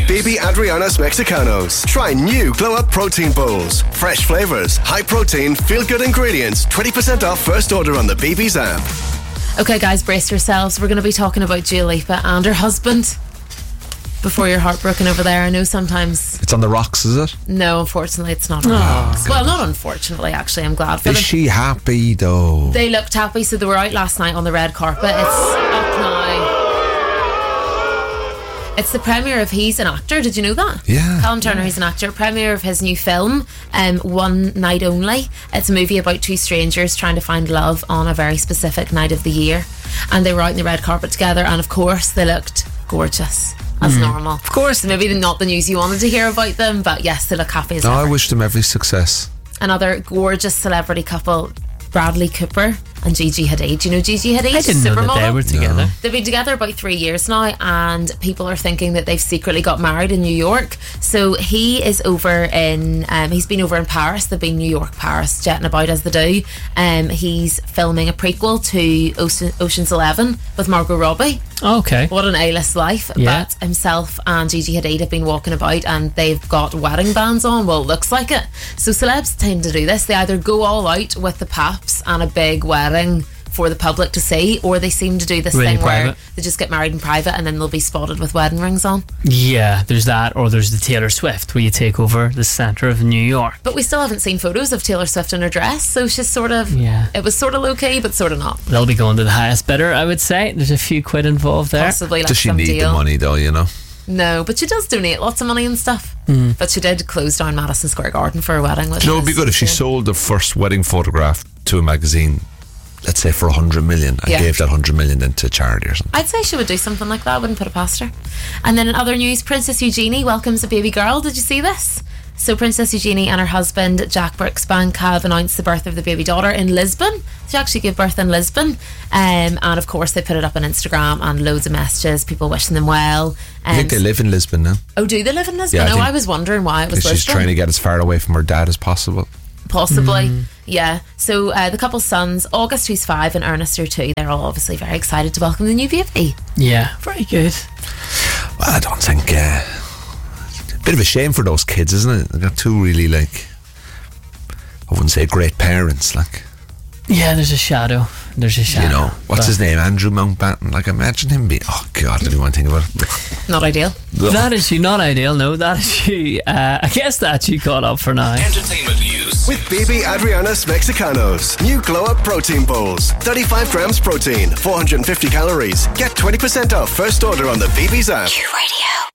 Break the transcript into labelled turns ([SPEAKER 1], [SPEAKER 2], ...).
[SPEAKER 1] Baby Adriana's Mexicanos. Try new Glow Up Protein Bowls. Fresh flavours, high protein, feel good ingredients. 20% off first order on the Baby's app.
[SPEAKER 2] Okay, guys, brace yourselves. We're going to be talking about Dua Lipa and her husband. Before you're heartbroken over there, I know sometimes.
[SPEAKER 3] It's on the rocks, is it?
[SPEAKER 2] No, unfortunately, it's not on the rocks. Well, not unfortunately, actually. I'm glad for them.
[SPEAKER 3] Is she happy though?
[SPEAKER 2] They looked happy, so they were out last night on the red carpet. It's up now. It's the premiere of, he's an actor, did you know that?
[SPEAKER 3] Yeah.
[SPEAKER 2] Callum Turner, he's an actor. Premiere of his new film, One Night Only. It's a movie about two strangers trying to find love on a very specific night of the year. And they were out on the red carpet together, and of course they looked gorgeous. As normal. Of course, maybe not the news you wanted to hear about them, but yes, they look happy as ever.
[SPEAKER 3] I wish them every success.
[SPEAKER 2] Another gorgeous celebrity couple, Bradley Cooper and Gigi Hadid. Do you know Gigi Hadid?
[SPEAKER 4] I didn't know that they were together.
[SPEAKER 3] No.
[SPEAKER 2] They've been together about 3 years now, and people are thinking that they've secretly got married in New York. So he is over in he's been over in Paris. They've been New York, Paris, jetting about as they do. He's filming a prequel to Ocean's 11 with Margot Robbie.
[SPEAKER 4] Okay.
[SPEAKER 2] What an A-list life.
[SPEAKER 4] Yeah.
[SPEAKER 2] But himself and Gigi Hadid have been walking about, and they've got wedding bands on. Well, it looks like it. So celebs tend to do this. They either go all out with the paps and a big wedding for the public to see, or they seem to do this
[SPEAKER 4] Really
[SPEAKER 2] thing where
[SPEAKER 4] private.
[SPEAKER 2] they just get married in private and then they'll be spotted with wedding rings on.
[SPEAKER 4] Yeah, there's that, or there's the Taylor Swift where you take over the centre of New York.
[SPEAKER 2] But we still haven't seen photos of Taylor Swift in her dress, so she's sort of, it was sort of low-key but sort of not.
[SPEAKER 4] They'll be going to the highest bidder, I would say. There's a few quid involved there.
[SPEAKER 2] Possibly like
[SPEAKER 3] Does she
[SPEAKER 2] some
[SPEAKER 3] need
[SPEAKER 2] deal.
[SPEAKER 3] the money though, you know?
[SPEAKER 2] No, but she does donate lots of money and stuff. But she did close down Madison Square Garden for a wedding.
[SPEAKER 3] Do you know, it'd be good if she sold the first wedding photograph to a magazine, let's say for 100 million, and gave that 100 million then to charity or something.
[SPEAKER 2] I'd say she would do something like that. I wouldn't put it past her. And then in other news, Princess Eugenie welcomes a baby girl. Did you see this? So Princess Eugenie and her husband Jack Brooksbank have announced the birth of the baby daughter in Lisbon. She actually gave birth in Lisbon, and of course they put it up on Instagram and loads of messages, people wishing them well.
[SPEAKER 3] I think they live in Lisbon now.
[SPEAKER 2] Oh, do they live in Lisbon?
[SPEAKER 3] Yeah,
[SPEAKER 2] I was wondering why it was Lisbon.
[SPEAKER 3] She's trying to get as far away from her dad as possible.
[SPEAKER 2] Possibly, yeah. So the couple's sons, August, who's 5, and Ernest, who's 2, they're all obviously very excited to welcome the new baby.
[SPEAKER 4] Yeah, very good.
[SPEAKER 3] Well, I don't think... bit of a shame for those kids, isn't it? They've got two really, like... I wouldn't say great parents, like...
[SPEAKER 4] Yeah, there's a shadow. There's a shadow.
[SPEAKER 3] You know, what's his name? Andrew Mountbatten. Like, imagine him being... Oh, God, I don't want to think about it.
[SPEAKER 2] Not ideal.
[SPEAKER 4] That is you, not ideal, no. That is you. I guess that's you caught up for now.
[SPEAKER 1] Entertainment news with Baby Adriana's Mexicanos. New Glow Up Protein Bowls. 35 grams protein, 450 calories. Get 20% off first order on the Baby's app.
[SPEAKER 5] Q Radio.